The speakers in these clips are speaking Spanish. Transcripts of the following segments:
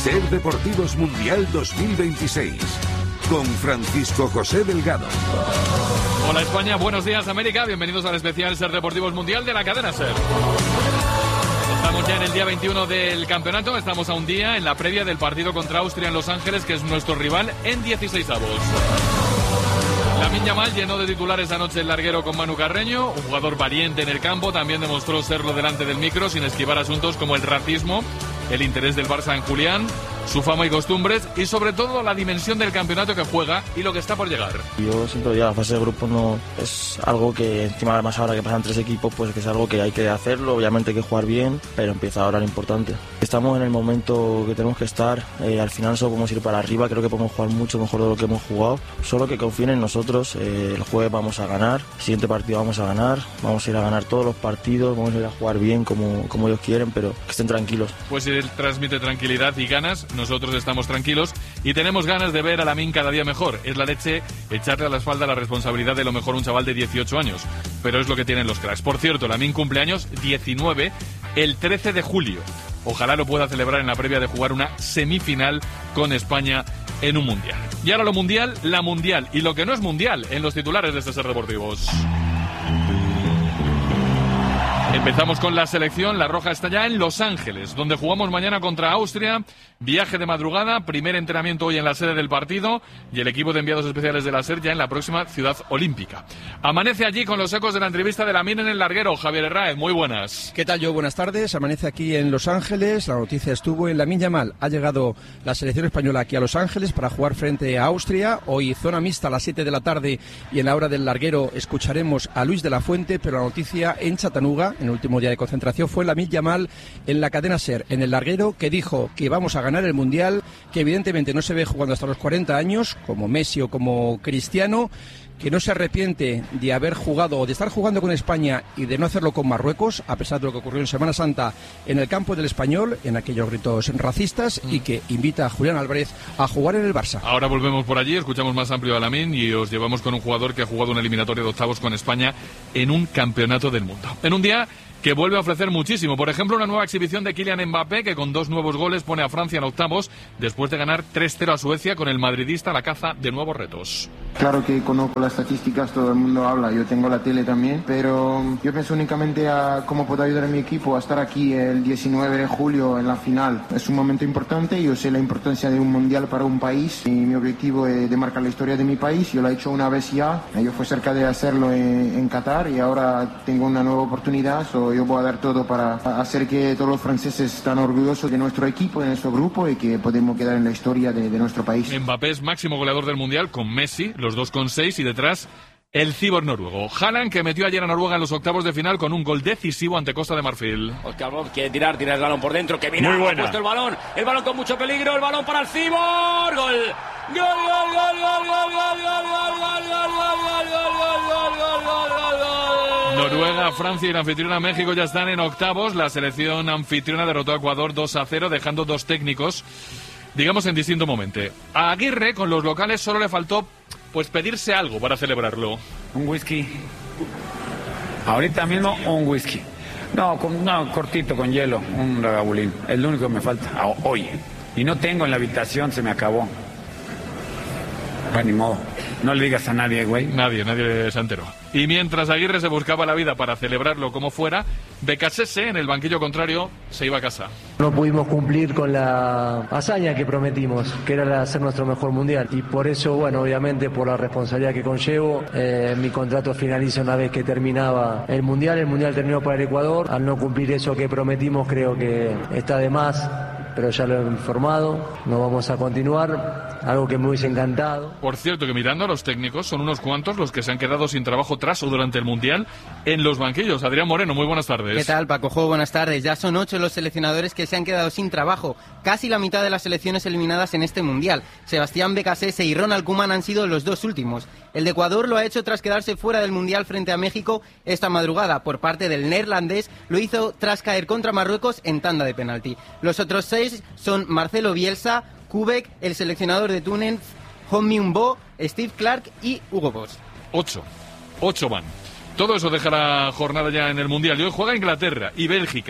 SER Deportivos Mundial 2026 con Francisco José Delgado. Hola España, buenos días América, bienvenidos al especial SER Deportivos Mundial de la cadena SER. Estamos ya en el día 21 del campeonato, estamos a un día en la previa del partido contra Austria en Los Ángeles, que es nuestro rival en 16avos. Lamine Yamal llenó de titulares anoche el larguero con Manu Carreño, un jugador valiente en el campo, también demostró serlo delante del micro sin esquivar asuntos como el racismo, el interés del Barça en Julián, su fama y costumbres y sobre todo la dimensión del campeonato que juega y lo que está por llegar. Yo siento ya la fase de grupo no es algo que encima además ahora que pasan 3 equipos pues que es algo que hay que hacerlo, obviamente hay que jugar bien, pero empieza ahora lo importante. Estamos en el momento que tenemos que estar, al final solo podemos ir para arriba, creo que podemos jugar mucho mejor de lo que hemos jugado, solo que confíen en nosotros, el jueves vamos a ganar, el siguiente partido vamos a ganar, vamos a ir a ganar todos los partidos, vamos a ir a jugar bien como ellos quieren, pero que estén tranquilos. Pues él transmite tranquilidad y ganas, nosotros estamos tranquilos y tenemos ganas de ver a Lamine cada día mejor. Es la leche echarle a la espalda la responsabilidad de lo mejor un chaval de 18 años, pero es lo que tienen los cracks. Por cierto, Lamine cumpleaños 19 el 13 de julio. Ojalá lo pueda celebrar en la previa de jugar una semifinal con España en un mundial. Y ahora lo mundial, la mundial y lo que no es mundial en los titulares de este SER Deportivos. Empezamos con la selección, la roja está ya en Los Ángeles, donde jugamos mañana contra Austria, viaje de madrugada, primer entrenamiento hoy en la sede del partido y el equipo de enviados especiales de la SER ya en la próxima ciudad olímpica. Amanece allí con los ecos de la entrevista de Lamine en el larguero. Javier Herráez, muy buenas. ¿Qué tal, Joe? Buenas tardes. Amanece aquí en Los Ángeles, la noticia estuvo en Lamine Yamal. Ha llegado la selección española aquí a Los Ángeles para jugar frente a Austria. Hoy zona mixta a las 7 de la tarde y en la hora del larguero escucharemos a Luis de la Fuente, pero la noticia en Chattanooga, en el último día de concentración, fue Lamine Yamal en la cadena SER, en el larguero, que dijo que vamos a ganar el Mundial, que evidentemente no se ve jugando hasta los 40 años, como Messi o como Cristiano, que no se arrepiente de haber jugado o de estar jugando con España y de no hacerlo con Marruecos, a pesar de lo que ocurrió en Semana Santa en el campo del Español, en aquellos gritos racistas, y que invita a Julián Álvarez a jugar en el Barça. Ahora volvemos por allí, escuchamos más amplio a Lamine y os llevamos con un jugador que ha jugado una eliminatoria de octavos con España en un campeonato del mundo. En un día que vuelve a ofrecer muchísimo. Por ejemplo, una nueva exhibición de Kylian Mbappé, que con 2 nuevos goles pone a Francia en octavos, después de ganar 3-0 a Suecia con el madridista a la caza de nuevos retos. Claro que conozco las estadísticas, todo el mundo habla, yo tengo la tele también, pero yo pienso únicamente a cómo puedo ayudar a mi equipo a estar aquí el 19 de julio en la final. Es un momento importante, yo sé la importancia de un mundial para un país y mi objetivo es de marcar la historia de mi país. Yo lo he hecho una vez ya, yo fui cerca de hacerlo en Qatar y ahora tengo una nueva oportunidad. Yo voy a dar todo para hacer que todos los franceses estén orgullosos de nuestro equipo, de nuestro grupo y que podemos quedar en la historia de nuestro país. Mbappé es máximo goleador del Mundial con Messi, los dos con 6 y detrás el cibor noruego. Haaland, que metió ayer a Noruega en los octavos de final con un gol decisivo ante Costa de Marfil. Oscar Bob quiere tirar el balón por dentro, que viene, ha puesto el balón con mucho peligro, el balón para el cibor, gol. Gol, gol, gol, gol, gol, gol, gol, gol, gol. Noruega, Francia y la anfitriona México ya están en octavos. La selección anfitriona derrotó a Ecuador 2-0, dejando 2 técnicos, digamos, en distinto momento. A Aguirre, con los locales, solo le faltó pues pedirse algo para celebrarlo. Un whisky. Ahorita mismo un whisky. No, cortito, con hielo, un ragabulín. Es lo único que me falta hoy. Y no tengo en la habitación, se me acabó. Bueno, ni modo. No le digas a nadie, güey. Nadie se enteró. Y mientras Aguirre se buscaba la vida para celebrarlo como fuera, Becasese, en el banquillo contrario, se iba a casa. No pudimos cumplir con la hazaña que prometimos, que era hacer nuestro mejor mundial. Y por eso, bueno, obviamente por la responsabilidad que conllevo, mi contrato finaliza una vez que terminaba el mundial. El mundial terminó para el Ecuador. Al no cumplir eso que prometimos, creo que está de más, pero ya lo he informado. No vamos a continuar, algo que me hubiese encantado. Por cierto, que mirando a los técnicos, son unos cuantos los que se han quedado sin trabajo tras o durante el mundial en los banquillos. Adrián Moreno, muy buenas tardes. ¿Qué tal, Paco Jo? Buenas tardes. Ya son 8 los seleccionadores que se han quedado sin trabajo. Casi la mitad de las selecciones eliminadas en este mundial. Sebastián Becasese y Ronald Koeman han sido los 2 últimos. El de Ecuador lo ha hecho tras quedarse fuera del mundial frente a México esta madrugada. Por parte del neerlandés, lo hizo tras caer contra Marruecos en tanda de penalti. Los otros 6 son Marcelo Bielsa, Kubek, el seleccionador de Túnez, Hong Min-bo, Steve Clark y Hugo Boss. 8 van. Todo eso deja la jornada ya en el Mundial. Y hoy juega Inglaterra y Bélgica.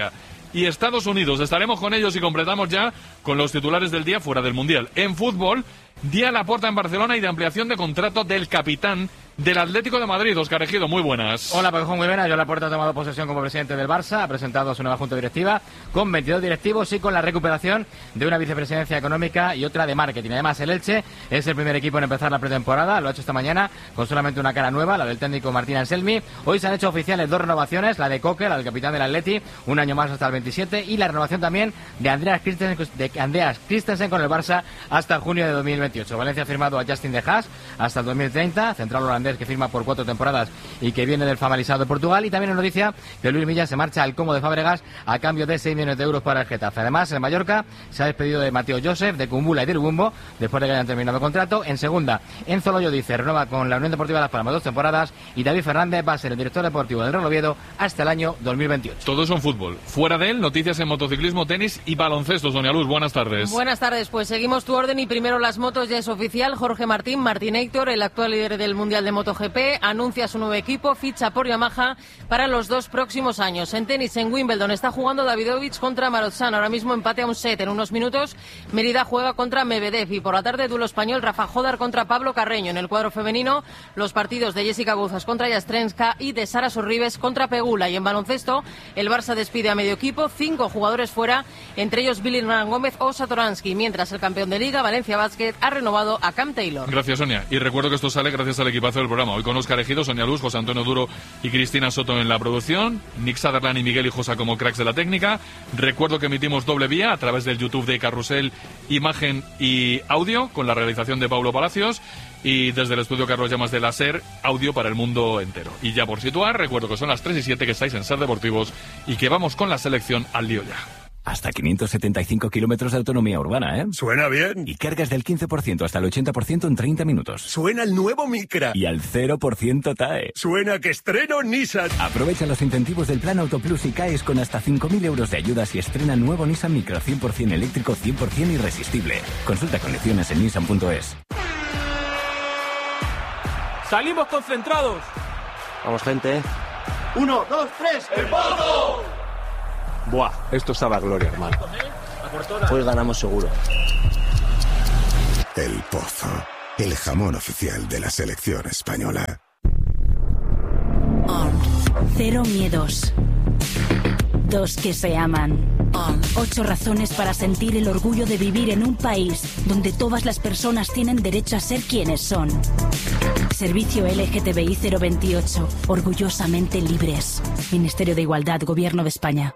y Estados Unidos. Estaremos con ellos y completamos ya con los titulares del día fuera del Mundial. En fútbol, día a la puerta en Barcelona y de ampliación de contrato del capitán del Atlético de Madrid, Óscar Ejido, muy buenas. Hola, Paco, muy buenas. Yo Laporta ha tomado posesión como presidente del Barça, ha presentado su nueva junta directiva con 22 directivos y con la recuperación de una vicepresidencia económica y otra de marketing. Además, el Elche es el primer equipo en empezar la pretemporada, lo ha hecho esta mañana con solamente una cara nueva, la del técnico Martín Anselmi. Hoy se han hecho oficiales 2 renovaciones, la de Coque, la del capitán del Atleti, un año más hasta el 27, y la renovación también de Andreas Christensen con el Barça hasta junio de 2028. Valencia ha firmado a Justin De Haas hasta el 2030, central holandés que firma por 4 temporadas y que viene del Famalicão de Portugal. Y también es noticia que Luis Milla se marcha al Como de Fábregas a cambio de 6 millones de euros para el Getafe. Además, en Mallorca se ha despedido de Mateo Joseph, de Kumbula y de Lubumbo después de que hayan terminado el contrato. En segunda, Enzo Loyo dice renueva con la Unión Deportiva Las Palmas 2 temporadas, y David Fernández va a ser el director deportivo del Real Oviedo hasta el año 2028. Todo eso en fútbol. Fuera de él, noticias en motociclismo, tenis y baloncesto. Sonia Luz, buenas tardes. Buenas tardes, pues seguimos tu orden y primero las motos. Ya es oficial, Jorge Martín Héctor, el actual líder del Mundial de MotoGP, anuncia su nuevo equipo, ficha por Yamaha para los 2 próximos años. En tenis, en Wimbledon, está jugando Davidovich contra Marozsan, ahora mismo empate a un set. En unos minutos, Mérida juega contra Medvedev, y por la tarde, duelo español, Rafa Jodar contra Pablo Carreño. En el cuadro femenino, los partidos de Jessica Bouzas contra Yastrenska y de Sara Sorribes contra Pegula. Y en baloncesto, el Barça despide a medio equipo, 5 jugadores fuera, entre ellos Billy Hernán Gómez o Satoransky, mientras el campeón de Liga, Valencia Basket, ha renovado a Cam Taylor. Gracias, Sonia. Y recuerdo que esto sale gracias al equipazo del programa. Hoy con Óscar Ejido, Sonia Luz, José Antonio Duro y Cristina Soto en la producción, Nick Sutherland y Miguel Hijosa como cracks de la técnica. Recuerdo que emitimos doble vía a través del YouTube de Carrusel, imagen y audio, con la realización de Paulo Palacios, y desde el estudio Carlos Llamas de la SER, audio para el mundo entero. Y ya por situar, recuerdo que son las 3:07, que estáis en SER Deportivos y que vamos con la selección al lío ya. Hasta 575 kilómetros de autonomía urbana, ¿eh? Suena bien. Y cargas del 15% hasta el 80% en 30 minutos. Suena el nuevo Micra. Y al 0% TAE. Suena que estreno Nissan. Aprovecha los incentivos del Plan Auto Plus y caes con hasta 5.000 euros de ayudas y estrena nuevo Nissan Micra 100% eléctrico, 100% irresistible. Consulta condiciones en nissan.es. ¡Salimos concentrados! Vamos, gente. 1, 2, 3, ¡el Pozo! Buah, esto estaba a gloria, hermano. Pues ganamos seguro. El Pozo, el jamón oficial de la selección española. Cero miedos. 2 que se aman. 8 razones para sentir el orgullo de vivir en un país donde todas las personas tienen derecho a ser quienes son. Servicio LGTBI 028. Orgullosamente libres. Ministerio de Igualdad, Gobierno de España.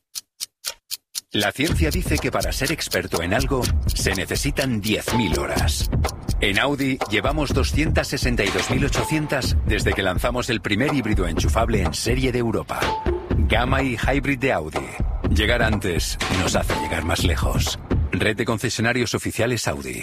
La ciencia dice que para ser experto en algo se necesitan 10.000 horas. En Audi llevamos 262.800 desde que lanzamos el primer híbrido enchufable en serie de Europa. Gamma y Hybrid de Audi. Llegar antes nos hace llegar más lejos. Red de concesionarios oficiales Audi.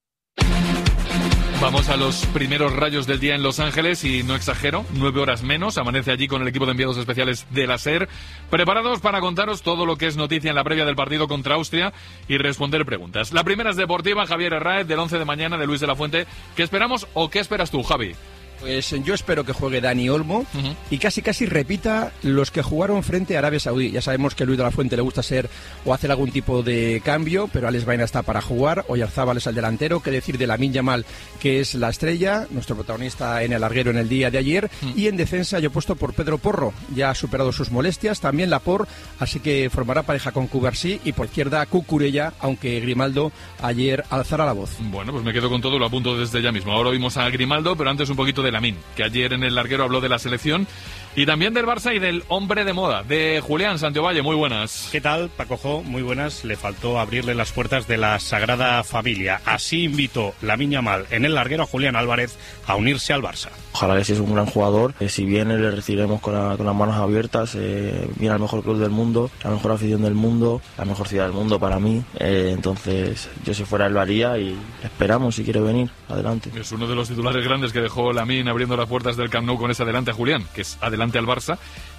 Vamos a los primeros rayos del día en Los Ángeles y no exagero, 9 horas menos, amanece allí con el equipo de enviados especiales de la SER, preparados para contaros todo lo que es noticia en la previa del partido contra Austria y responder preguntas. La primera es deportiva, Javier Herráez, del 11 de mañana de Luis de la Fuente. ¿Qué esperamos o qué esperas tú, Javi? Pues yo espero que juegue Dani Olmo y casi repita los que jugaron frente a Arabia Saudí. Ya sabemos que a Luis de la Fuente le gusta ser o hacer algún tipo de cambio, pero Alex Baena está para jugar. Oyarzábal es el delantero. Qué decir de Lamine Yamal, que es la estrella, nuestro protagonista en el larguero en el día de ayer. Y en defensa yo he puesto por Pedro Porro. Ya ha superado sus molestias. También Laporte, así que formará pareja con Cubarsí. Y por izquierda Cucurella, aunque Grimaldo ayer alzara la voz. Bueno, pues me quedo con todo, lo apunto desde ya mismo. Ahora oímos a Grimaldo, pero antes un poquito de Lamine, que ayer en el larguero habló de la selección y también del Barça y del hombre de moda, de Julián Santiovalle. Muy buenas. ¿Qué tal, Paco Jo? Muy buenas. Le faltó abrirle las puertas de la Sagrada Familia. Así invitó Lamine Yamal en el larguero a Julián Álvarez a unirse al Barça. Ojalá que sí, es un gran jugador. Si viene, le recibiremos con las manos abiertas. Viene al mejor club del mundo, la mejor afición del mundo, la mejor ciudad del mundo para mí. Entonces, yo si fuera él lo haría y esperamos si quiere venir. Adelante. Es uno de los titulares grandes que dejó Lamine abriendo las puertas del Camp Nou con ese adelante a Julián, que es adelante al Barça.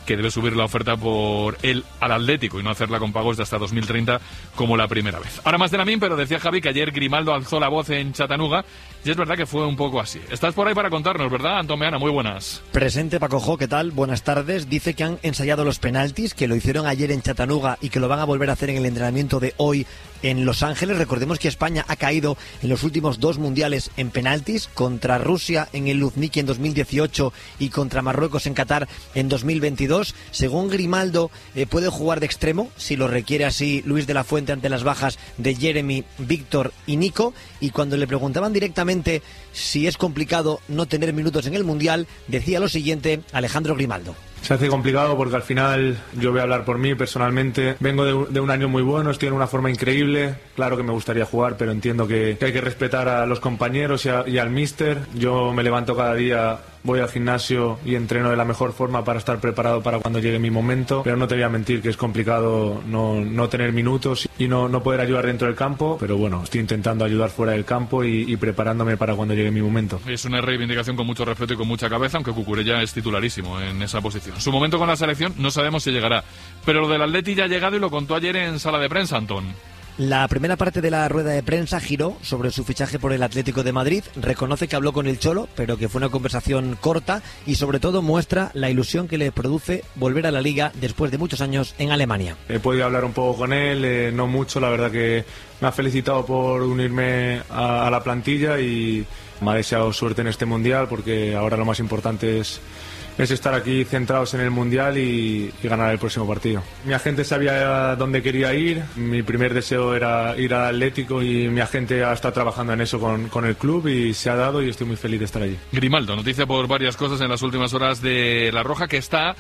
que debe subir la oferta por él al Atlético y no hacerla con pagos de hasta 2030 como la primera vez. Ahora más de Lamine, pero decía Javi que ayer Grimaldo alzó la voz en Chattanooga y es verdad que fue un poco así. Estás por ahí para contarnos, ¿verdad, Antón Meana? Muy buenas. Presente, Paco Jo, ¿qué tal? Buenas tardes. Dice que han ensayado los penaltis, que lo hicieron ayer en Chattanooga y que lo van a volver a hacer en el entrenamiento de hoy en Los Ángeles. Recordemos que España ha caído en los últimos 2 mundiales en penaltis, contra Rusia en el Luzhniki en 2018 y contra Marruecos en Qatar en 2022. Según Grimaldo, puede jugar de extremo, si lo requiere así Luis de la Fuente, ante las bajas de Jeremy, Víctor y Nico. Y cuando le preguntaban directamente si es complicado no tener minutos en el Mundial, decía lo siguiente Alejandro Grimaldo. Se hace complicado porque al final, yo voy a hablar por mí personalmente, vengo de un año muy bueno, estoy en una forma increíble, claro que me gustaría jugar, pero entiendo que hay que respetar a los compañeros y al míster. Yo me levanto cada día, voy al gimnasio y entreno de la mejor forma para estar preparado para cuando llegue mi momento, pero no te voy a mentir que es complicado no tener minutos y no poder ayudar dentro del campo, pero bueno, estoy intentando ayudar fuera del campo y preparándome para cuando llegue mi momento. Es una reivindicación con mucho respeto y con mucha cabeza, aunque Cucurella es titularísimo en esa posición. Su momento con la selección no sabemos si llegará, pero lo del Atleti ya ha llegado y lo contó ayer en sala de prensa, Antón. La primera parte de la rueda de prensa giró sobre su fichaje por el Atlético de Madrid. Reconoce que habló con el Cholo, pero que fue una conversación corta y sobre todo muestra la ilusión que le produce volver a la Liga después de muchos años en Alemania. He podido hablar un poco con él, no mucho, la verdad que me ha felicitado por unirme a la plantilla y me ha deseado suerte en este Mundial, porque ahora lo más importante es estar aquí centrados en el Mundial y ganar el próximo partido. Mi agente sabía dónde quería ir, mi primer deseo era ir al Atlético y mi agente ha estado trabajando en eso con el club y se ha dado y estoy muy feliz de estar allí. Grimaldo, noticia por varias cosas en las últimas horas de La Roja, que está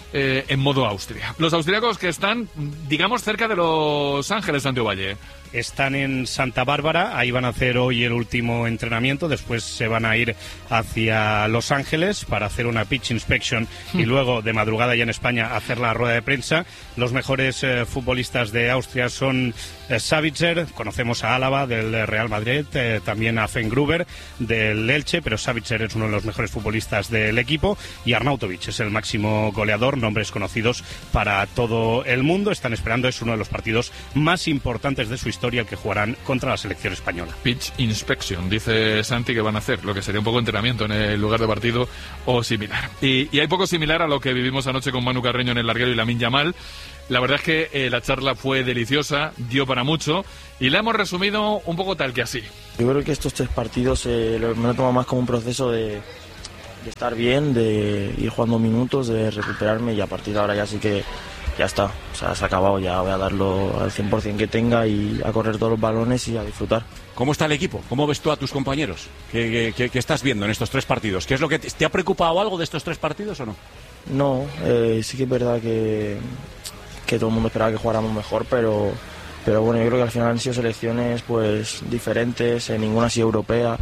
en modo Austria. Los austriacos que están, digamos, cerca de Los Ángeles, Santiago Valle. Están en Santa Bárbara, ahí van a hacer hoy el último entrenamiento, después se van a ir hacia Los Ángeles para hacer una pitch inspection y luego de madrugada ya en España hacer la rueda de prensa. Los mejores futbolistas de Austria son Savitzer, conocemos a Álava del Real Madrid, también a Fengruber del Elche, pero Savitzer es uno de los mejores futbolistas del equipo y Arnautovic es el máximo goleador, nombres conocidos para todo el mundo. Están esperando, es uno de los partidos más importantes de su historia, el que jugarán contra la selección española. Pitch inspection, dice Santi que van a hacer, lo que sería un poco entrenamiento en el lugar de partido o similar. Y hay poco similar a lo que vivimos anoche con Manu Carreño en el larguero y Lamine Yamal. La verdad es que la charla fue deliciosa, dio para mucho y la hemos resumido un poco tal que así. Yo creo que estos 3 partidos me lo tomo más como un proceso de estar bien, de ir jugando minutos, de recuperarme y a partir de ahora ya sí que ya está, o sea, se ha acabado, ya voy a darlo al 100% que tenga y a correr todos los balones y a disfrutar. ¿Cómo está el equipo? ¿Cómo ves tú a tus compañeros? ¿Qué estás viendo en estos 3 partidos? ¿Qué es lo que te ha preocupado algo de estos 3 partidos o no? No, sí que es verdad que todo el mundo esperaba que jugáramos mejor, pero bueno, yo creo que al final han sido selecciones pues diferentes, ninguna ha sido europea,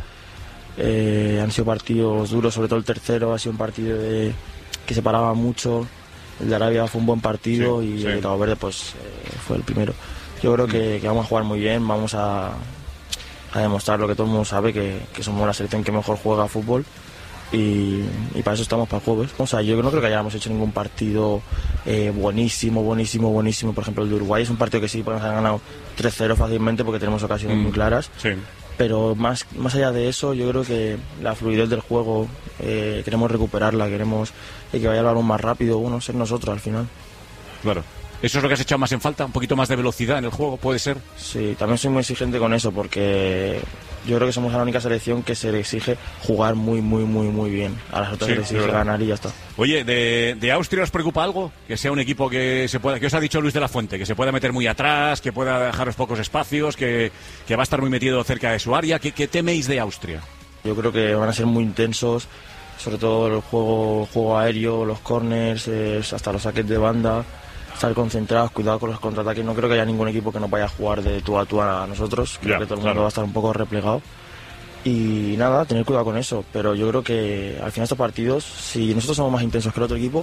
han sido partidos duros, sobre todo el tercero ha sido un partido que se paraba mucho. El de Arabia fue un buen partido y el de Cabo Verde pues fue el primero. Yo creo que vamos a jugar muy bien, vamos a demostrar lo que todo el mundo sabe, que somos la selección que mejor juega a fútbol y para eso estamos para el jueves. O sea, yo no creo que hayamos hecho ningún partido buenísimo. Por ejemplo, el de Uruguay es un partido que sí podemos haber ganado 3-0 fácilmente porque tenemos ocasiones muy claras. Sí. Pero más allá de eso, yo creo que la fluidez del juego queremos recuperarla, queremos que vaya el balón más rápido, ser nosotros al final. Claro. ¿Eso es lo que has echado más en falta? ¿Un poquito más de velocidad en el juego? ¿Puede ser? Sí, también soy muy exigente con eso porque yo creo que somos la única selección que se le exige jugar muy bien. A las otras se les exige ganar y ya está. Oye, ¿de Austria os preocupa algo? Que sea un equipo que os ha dicho Luis de la Fuente, que se pueda meter muy atrás, que pueda dejaros pocos espacios, que va a estar muy metido cerca de su área. ¿Qué teméis de Austria? Yo creo que van a ser muy intensos, sobre todo el juego aéreo, los corners, hasta los saques de banda. Estar concentrados, cuidado con los contraataques. No creo que haya ningún equipo que nos vaya a jugar de tú a tú a nosotros. Creo que todo el mundo va a estar un poco replegado. Y nada, tener cuidado con eso. Pero yo creo que al final estos partidos, si nosotros somos más intensos que el otro equipo,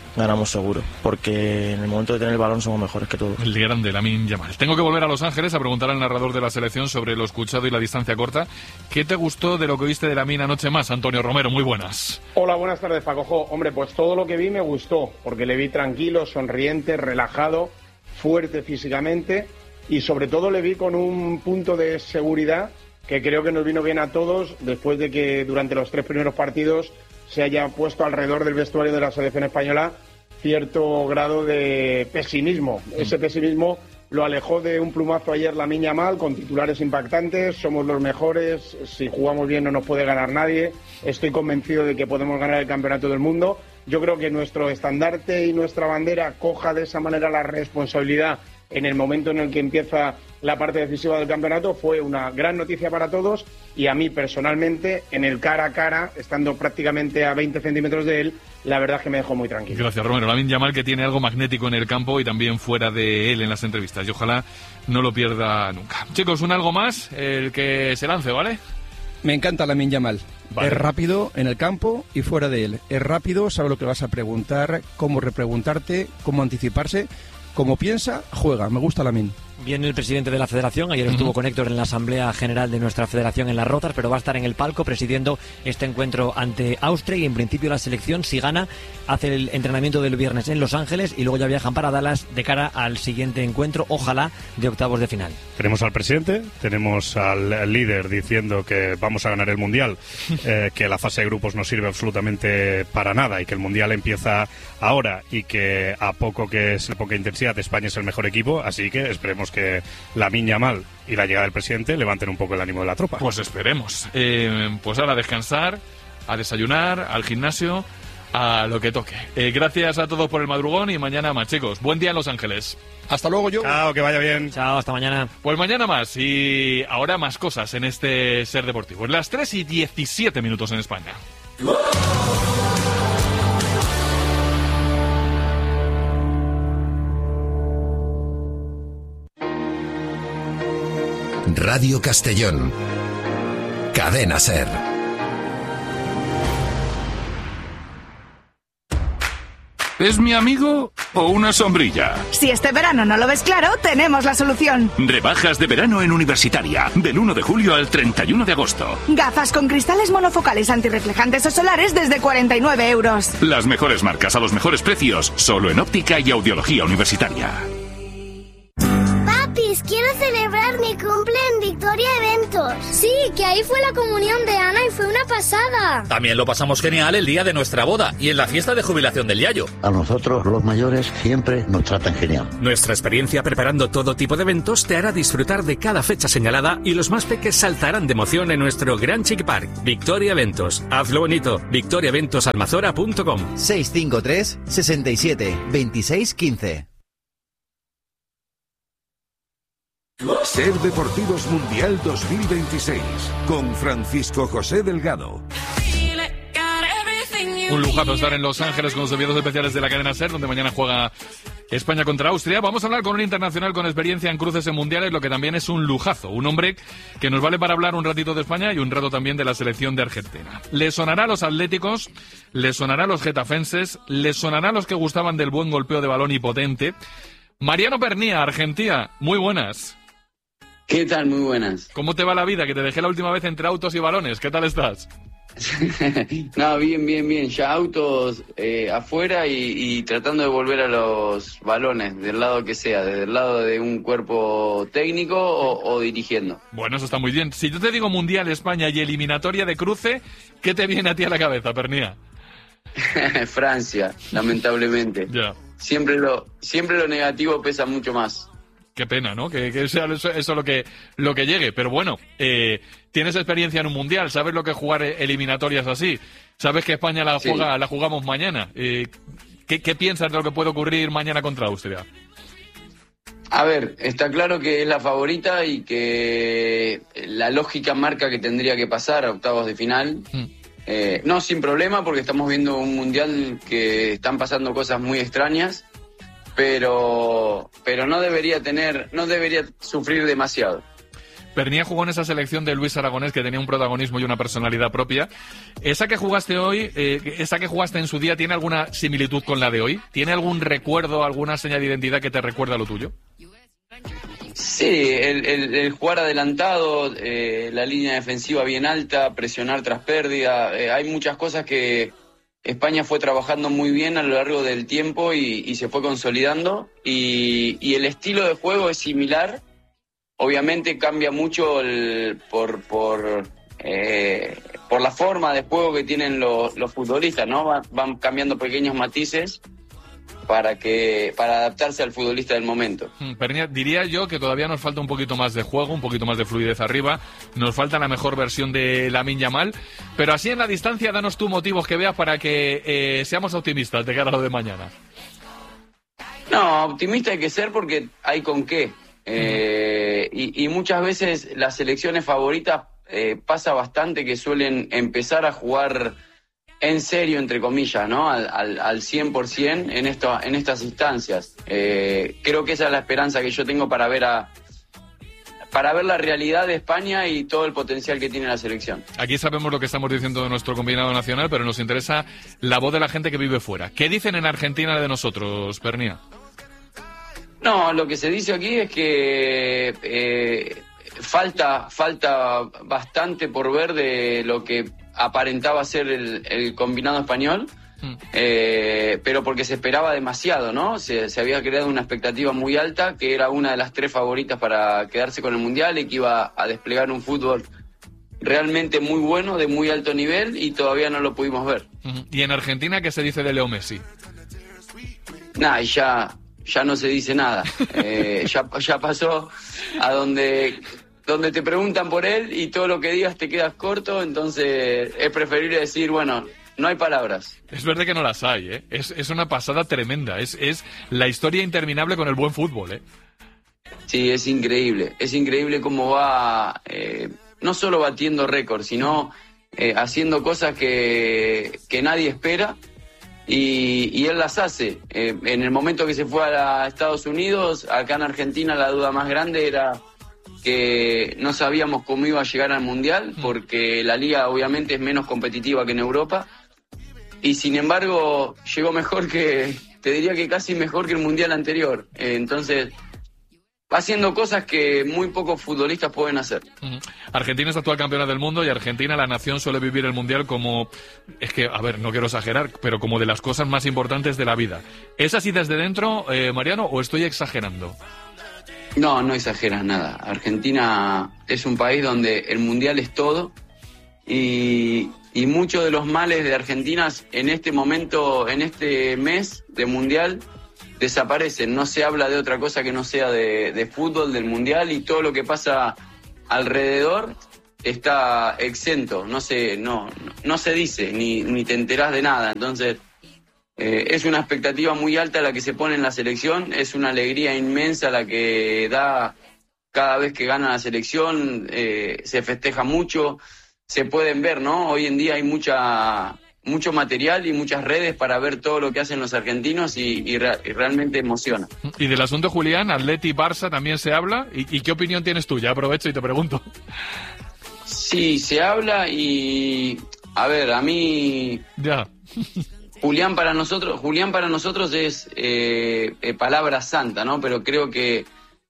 ganamos seguro, porque en el momento de tener el balón somos mejores que todos. El grande Lamine Yamal. Tengo que volver a Los Ángeles a preguntar al narrador de la selección sobre lo escuchado y la distancia corta. ¿Qué te gustó de lo que viste de Lamine anoche más, Antonio Romero? Muy buenas. Hola, buenas tardes, Pacojo. Hombre, pues todo lo que vi me gustó, porque le vi tranquilo, sonriente, relajado, fuerte físicamente y sobre todo le vi con un punto de seguridad que creo que nos vino bien a todos después de que durante los 3 primeros partidos se haya puesto alrededor del vestuario de la selección española cierto grado de pesimismo. Ese pesimismo lo alejó de un plumazo ayer Lamine Yamal con titulares impactantes: somos los mejores, si jugamos bien no nos puede ganar nadie, estoy convencido de que podemos ganar el campeonato del mundo. Yo creo que nuestro estandarte y nuestra bandera coja de esa manera la responsabilidad en el momento en el que empieza la parte decisiva del campeonato. Fue una gran noticia para todos y a mí personalmente, en el cara a cara, estando prácticamente a 20 centímetros de él, la verdad es que me dejó muy tranquilo. Gracias, Romero. Lamine Yamal, que tiene algo magnético en el campo y también fuera de él en las entrevistas, y ojalá no lo pierda nunca. Chicos, un algo más, el que se lance, ¿vale? Me encanta Lamine Yamal. Vale. Es rápido en el campo y fuera de él. Es rápido, sabe lo que vas a preguntar, cómo repreguntarte, cómo anticiparse. Como piensa, juega. Me gusta Lamine. Viene el presidente de la federación, ayer estuvo con Héctor en la asamblea general de nuestra federación en Las Rozas, pero va a estar en el palco presidiendo este encuentro ante Austria, y en principio la selección, si gana, hace el entrenamiento del viernes en Los Ángeles y luego ya viajan para Dallas de cara al siguiente encuentro, ojalá de octavos de final. Tenemos al presidente, tenemos al líder diciendo que vamos a ganar el Mundial, que la fase de grupos no sirve absolutamente para nada y que el Mundial empieza ahora y que a poco que es poca intensidad España es el mejor equipo, así que esperemos que Lamine Yamal y la llegada del presidente levanten un poco el ánimo de la tropa. Pues esperemos. Pues ahora a descansar, a desayunar, al gimnasio, a lo que toque. Gracias a todos por el madrugón y mañana más, chicos. Buen día en Los Ángeles. Hasta luego, yo. Chao, que vaya bien. Chao, hasta mañana. Pues mañana más y ahora más cosas en este Ser Deportivo. Las 3:17 en España. Radio Castellón. Cadena Ser. ¿Es mi amigo o una sombrilla? Si este verano no lo ves claro, tenemos la solución. Rebajas de verano en Universitaria, del 1 de julio al 31 de agosto. Gafas con cristales monofocales antirreflejantes o solares desde 49 euros. Las mejores marcas a los mejores precios, solo en óptica y audiología universitaria. Papis, quiero celebrar mi cumple en Victoria Eventos. Sí, que ahí fue la comunión de Ana y fue una pasada. También lo pasamos genial el día de nuestra boda y en la fiesta de jubilación del Yayo. A nosotros, los mayores, siempre nos tratan genial. Nuestra experiencia preparando todo tipo de eventos te hará disfrutar de cada fecha señalada y los más peques saltarán de emoción en nuestro Gran Chic Park. Victoria Eventos. Hazlo bonito. victoriaeventosalmazora.com 653 67 26 15. Ser Deportivos Mundial 2026 con Francisco José Delgado. Un lujazo estar en Los Ángeles con los enviados especiales de la cadena SER, donde mañana juega España contra Austria. Vamos a hablar con un internacional con experiencia en cruces en mundiales, lo que también es un lujazo. Un hombre que nos vale para hablar un ratito de España y un rato también de la selección de Argentina. Le sonará a los atléticos, le sonará a los getafenses, le sonará a los que gustaban del buen golpeo de balón y potente. Mariano Pernía, Argentina, muy buenas. ¿Qué tal? Muy buenas. ¿Cómo te va la vida? Que te dejé la última vez entre autos y balones. ¿Qué tal estás? No, bien. Ya autos afuera y tratando de volver a los balones, del lado que sea, desde el lado de un cuerpo técnico o dirigiendo. Bueno, eso está muy bien. Si yo te digo Mundial España y eliminatoria de cruce, ¿qué te viene a ti a la cabeza, Pernía? Francia, lamentablemente. Ya. Siempre lo negativo pesa mucho más. Qué pena, ¿no? Que sea eso lo que llegue. Pero bueno, tienes experiencia en un mundial, sabes lo que es jugar eliminatorias así. Sabes que España la jugamos mañana. ¿Qué piensas de lo que puede ocurrir mañana contra Austria? A ver, está claro que es la favorita y que la lógica marca que tendría que pasar a octavos de final. No sin problema, porque estamos viendo un mundial que están pasando cosas muy extrañas. Pero no debería sufrir demasiado. Pernía jugó en esa selección de Luis Aragonés, que tenía un protagonismo y una personalidad propia. ¿Esa que jugaste hoy, esa que jugaste en su día, tiene alguna similitud con la de hoy? ¿Tiene algún recuerdo, alguna señal de identidad que te recuerda a lo tuyo? Sí, el jugar adelantado, la línea defensiva bien alta, presionar tras pérdida. Hay muchas cosas que España fue trabajando muy bien a lo largo del tiempo y se fue consolidando. Y el estilo de juego es similar. Obviamente cambia mucho por la forma de juego que tienen los futbolistas, ¿no? Van cambiando pequeños matices para adaptarse al futbolista del momento. Pernía, diría yo que todavía nos falta un poquito más de juego, un poquito más de fluidez arriba, nos falta la mejor versión de Lamine Yamal, pero así en la distancia danos tú motivos que veas para que seamos optimistas de cara a lo de mañana. No, optimista hay que ser porque hay con qué. Y muchas veces las selecciones favoritas pasa bastante que suelen empezar a jugar en serio, entre comillas, ¿no? Al 100% en estas instancias. Creo que esa es la esperanza que yo tengo para ver la realidad de España y todo el potencial que tiene la selección. Aquí sabemos lo que estamos diciendo de nuestro combinado nacional, pero nos interesa la voz de la gente que vive fuera. ¿Qué dicen en Argentina de nosotros, Pernía? No, lo que se dice aquí es que falta bastante por ver de lo que aparentaba ser el combinado español, pero porque se esperaba demasiado, ¿no? Se había creado una expectativa muy alta, que era una de las 3 favoritas para quedarse con el Mundial y que iba a desplegar un fútbol realmente muy bueno, de muy alto nivel, y todavía no lo pudimos ver. ¿Y en Argentina qué se dice de Leo Messi? Nah, ya no se dice nada. Ya pasó a donde te preguntan por él y todo lo que digas te quedas corto, entonces es preferible decir, bueno, no hay palabras. Es verdad que no las hay, ¿eh? Es una pasada tremenda, es la historia interminable con el buen fútbol, ¿eh? Sí, es increíble cómo va, no solo batiendo récords, sino haciendo cosas que nadie espera. Y él las hace. En el momento que se fue a Estados Unidos, acá en Argentina la duda más grande era que no sabíamos cómo iba a llegar al Mundial, porque la liga obviamente es menos competitiva que en Europa, y sin embargo llegó te diría que casi mejor que el Mundial anterior. Entonces va haciendo cosas que muy pocos futbolistas pueden hacer. Argentina es actual campeona del mundo y Argentina, la nación, suele vivir el Mundial como... Es que, a ver, no quiero exagerar, pero como de las cosas más importantes de la vida. ¿Es así desde dentro, Mariano, o estoy exagerando? No exageras nada. Argentina es un país donde el Mundial es todo y muchos de los males de Argentina en este momento, en este mes de Mundial, desaparecen. No se habla de otra cosa que no sea de fútbol, del Mundial, y todo lo que pasa alrededor está exento. No se dice, ni te enterás de nada. Entonces, es una expectativa muy alta la que se pone en la selección, es una alegría inmensa la que da cada vez que gana la selección, se festeja mucho, se pueden ver, ¿no? Hoy en día hay mucho material y muchas redes para ver todo lo que hacen los argentinos y realmente emociona. Y del asunto, Julián, Atleti, Barça también se habla. ¿Y qué opinión tienes tú? Ya aprovecho y te pregunto. Sí, se habla y... A ver, a mí... Ya. Julián para nosotros es palabra santa, ¿no? Pero creo que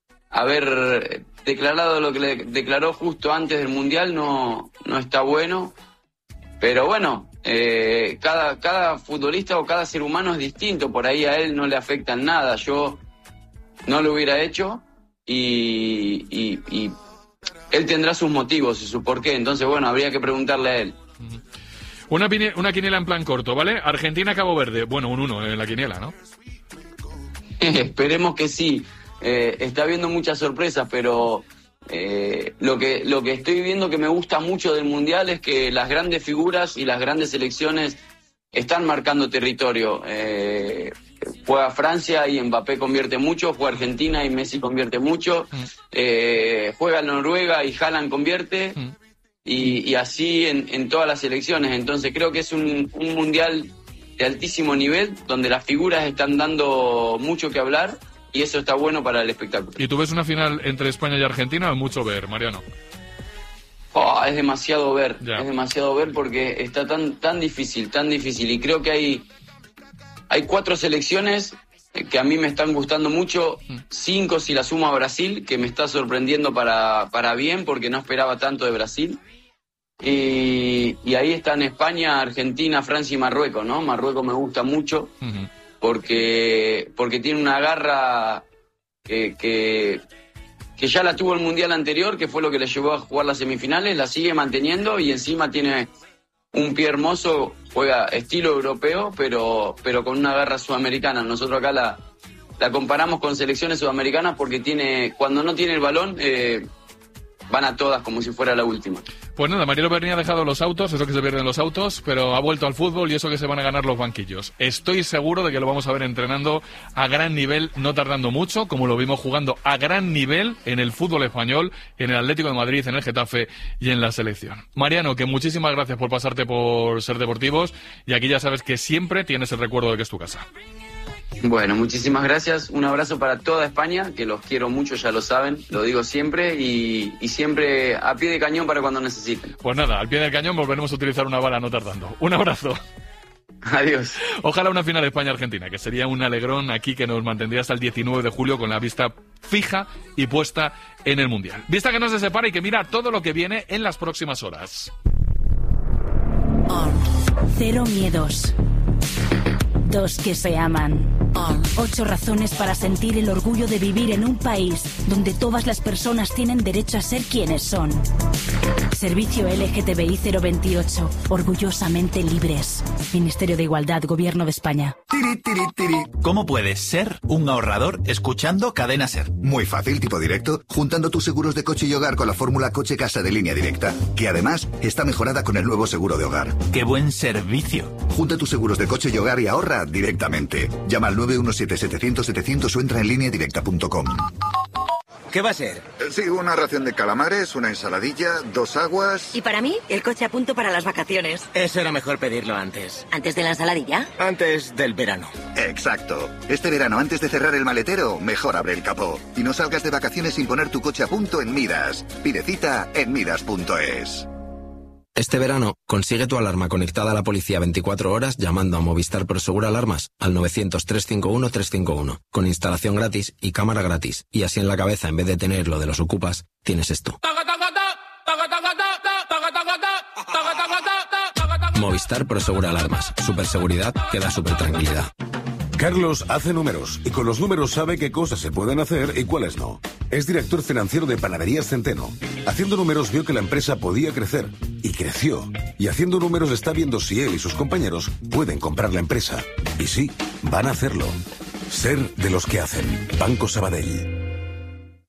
haber declarado lo que declaró justo antes del Mundial no está bueno. Pero bueno, cada futbolista o cada ser humano es distinto, por ahí a él no le afecta en nada. Yo no lo hubiera hecho y él tendrá sus motivos y su porqué, entonces bueno, habría que preguntarle a él. Una quiniela en plan corto, ¿vale? Argentina-Cabo Verde, bueno, un 1 en la quiniela, ¿no? Esperemos que sí. Está habiendo muchas sorpresas, pero... lo que estoy viendo que me gusta mucho del Mundial es que las grandes figuras y las grandes selecciones están marcando territorio. Juega Francia y Mbappé convierte mucho, juega Argentina y Messi convierte mucho, juega Noruega y Haaland convierte, y así en todas las selecciones. Entonces creo que es un Mundial de altísimo nivel, donde las figuras están dando mucho que hablar, y eso está bueno para el espectáculo. ¿Y tú ves una final entre España y Argentina o mucho ver, Mariano? Es demasiado ver, porque está tan difícil, y creo que hay 4 selecciones que a mí me están gustando mucho, 5 si la sumo a Brasil, que me está sorprendiendo para bien, porque no esperaba tanto de Brasil, y ahí están España, Argentina, Francia y Marruecos, ¿no? Marruecos me gusta mucho, porque tiene una garra que ya la tuvo el Mundial anterior, que fue lo que le llevó a jugar las semifinales, la sigue manteniendo y encima tiene un pie hermoso, juega estilo europeo, pero con una garra sudamericana. Nosotros acá la comparamos con selecciones sudamericanas porque cuando no tiene el balón, van a todas como si fuera la última. Pues nada, Mariano Berni ha dejado los autos, eso que se pierden los autos, pero ha vuelto al fútbol y eso que se van a ganar los banquillos. Estoy seguro de que lo vamos a ver entrenando a gran nivel, no tardando mucho, como lo vimos jugando a gran nivel en el fútbol español, en el Atlético de Madrid, en el Getafe y en la selección. Mariano, que muchísimas gracias por pasarte por Ser Deportivos, y aquí ya sabes que siempre tienes el recuerdo de que es tu casa. Bueno, muchísimas gracias. Un abrazo para toda España, que los quiero mucho, ya lo saben, lo digo siempre, y siempre a pie de cañón para cuando necesiten. Pues nada, al pie del cañón volveremos a utilizar una bala no tardando. Un abrazo. Adiós. Ojalá una final España-Argentina, que sería un alegrón aquí que nos mantendría hasta el 19 de julio con la vista fija y puesta en el Mundial. Vista que no se separa y que mira todo lo que viene en las próximas horas. Cero miedos. 2 que se aman. 8 razones para sentir el orgullo de vivir en un país donde todas las personas tienen derecho a ser quienes son. Servicio LGTBI 028. Orgullosamente libres. Ministerio de Igualdad, Gobierno de España. ¿Cómo puedes ser un ahorrador escuchando Cadena Ser? Muy fácil, tipo directo, juntando tus seguros de coche y hogar con la fórmula Coche Casa de Línea Directa, que además está mejorada con el nuevo seguro de hogar. ¡Qué buen servicio! Junta tus seguros de coche y hogar y ahorra directamente. Llama al 917-700-700 o entra en lineadirecta.com. ¿Qué va a ser? Sí, una ración de calamares, una ensaladilla, 2 aguas... Y para mí, el coche a punto para las vacaciones. Eso era mejor pedirlo antes. ¿Antes de la ensaladilla? Antes del verano. Exacto. Este verano, antes de cerrar el maletero, mejor abre el capó. Y no salgas de vacaciones sin poner tu coche a punto en Midas. Pide cita en midas.es. Este verano, consigue tu alarma conectada a la policía 24 horas llamando a Movistar Prosegur Alarmas al 900-351-351, con instalación gratis y cámara gratis. Y así en la cabeza, en vez de tener lo de los ocupas, tienes esto. Movistar Prosegur Alarmas. Superseguridad que da supertranquilidad. Carlos hace números y con los números sabe qué cosas se pueden hacer y cuáles no. Es director financiero de Panaderías Centeno. Haciendo números vio que la empresa podía crecer y creció. Y haciendo números está viendo si él y sus compañeros pueden comprar la empresa. Y sí, van a hacerlo. Ser de los que hacen. Banco Sabadell.